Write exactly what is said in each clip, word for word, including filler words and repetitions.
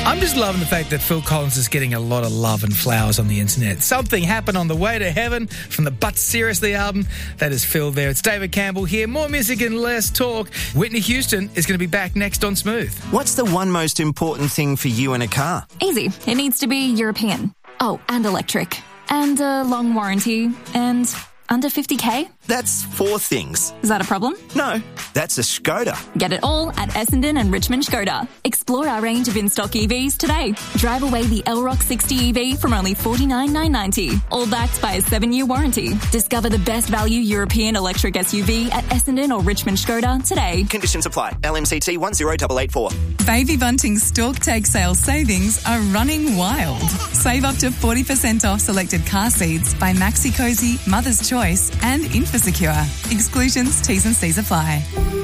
I'm just loving the fact that Phil Collins is getting a lot of love and flowers on the internet. Something happened on the way to heaven from the But Seriously album. That is Phil there. It's David Campbell here. More music and less talk. Whitney Houston is going to be back next on Smooth. What's the one most important thing for you in a car? Easy. It needs to be European. Oh, and electric. And a long warranty. And under fifty K? That's four things. Is that a problem? No, that's a Skoda. Get it all at Essendon and Richmond Skoda. Explore our range of in-stock E Vs today. Drive away the L-Rock sixty E V from only forty-nine thousand nine hundred ninety dollars. All backed by a seven-year warranty. Discover the best value European electric S U V at Essendon or Richmond Skoda today. Conditions apply. L M C T one zero eight eight four. Baby Bunting's Stalk Take Sale savings are running wild. Save up to forty percent off selected car seats by Maxi Cozy, Mother's Choice and Infosecure. Exclusions, T's and C's apply.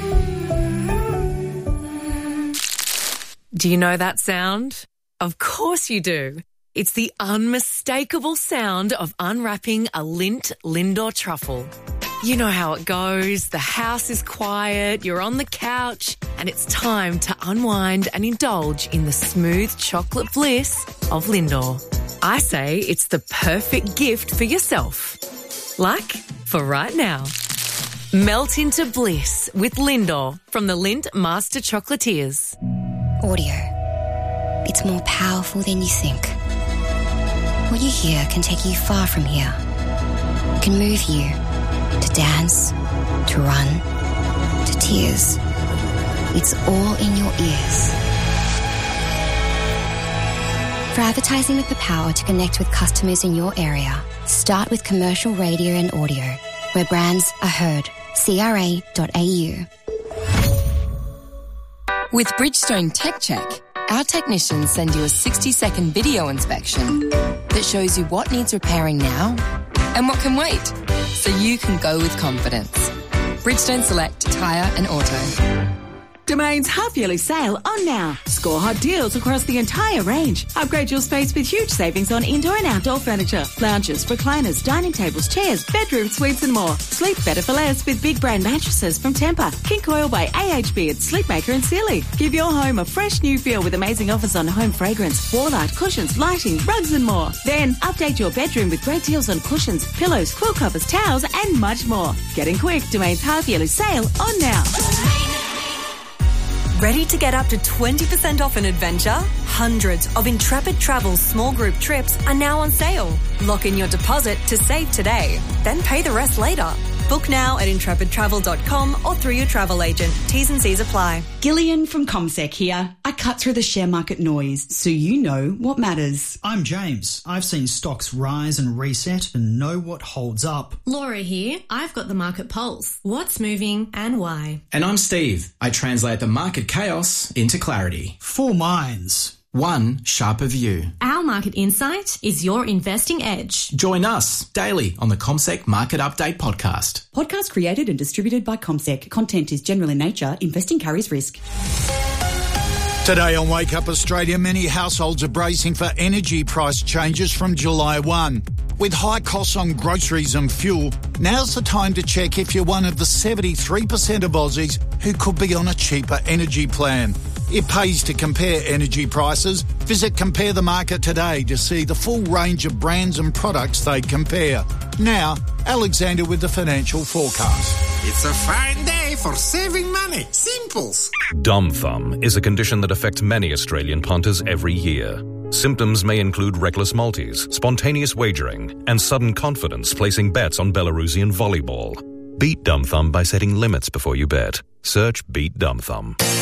Do you know that sound? Of course you do. It's the unmistakable sound of unwrapping a Lindt Lindor truffle. You know how it goes. The house is quiet, you're on the couch, and it's time to unwind and indulge in the smooth chocolate bliss of Lindor. I say it's the perfect gift for yourself. Like for right now. Melt into bliss with Lindor from the Lindt Master Chocolatiers. Audio. It's more powerful than you think. What you hear can take you far from here. It can move you to dance, to run, to tears. It's all in your ears. For advertising with the power to connect with customers in your area, start with commercial radio and audio, where brands are heard. C R A dot A U. With Bridgestone Tech Check, our technicians send you a sixty-second video inspection that shows you what needs repairing now and what can wait, so you can go with confidence. Bridgestone Select Tyre and Auto. Domain's half-yearly sale on now. Score hot deals across the entire range. Upgrade your space with huge savings on indoor and outdoor furniture, lounges, recliners, dining tables, chairs, bedroom suites and more. Sleep better for less with big brand mattresses from Tempur, King Coil by A H B at Sleepmaker and Sealy. Give your home a fresh new feel with amazing offers on home fragrance, wall art, cushions, lighting, rugs and more. Then update your bedroom with great deals on cushions, pillows, quilt covers, towels and much more. Getting quick, Domain's half-yearly sale on now. Ready to get up to twenty percent off an adventure? Hundreds of Intrepid Travel's small group trips are now on sale. Lock in your deposit to save today, then pay the rest later. Book now at intrepid travel dot com or through your travel agent. T's and C's apply. Gillian from CommSec here. I cut through the share market noise so you know what matters. I'm James. I've seen stocks rise and reset and know what holds up. Laura here. I've got the market pulse. What's moving and why? And I'm Steve. I translate the market chaos into clarity. Four minds. One sharper view. Our market insight is your investing edge. Join us daily on the CommSec Market Update podcast. Podcast created and distributed by CommSec. Content is general in nature. Investing carries risk. Today on Wake Up Australia, many households are bracing for energy price changes from July first. With high costs on groceries and fuel, now's the time to check if you're one of the seventy-three percent of Aussies who could be on a cheaper energy plan. It pays to compare energy prices. Visit Compare the Market today to see the full range of brands and products they compare. Now, Alexander with the financial forecast. It's a fine day for saving money. Simples. Dumb thumb is a condition that affects many Australian punters every year. Symptoms may include reckless multis, spontaneous wagering, and sudden confidence placing bets on Belarusian volleyball. Beat dumb thumb by setting limits before you bet. Search Beat Dumb Thumb.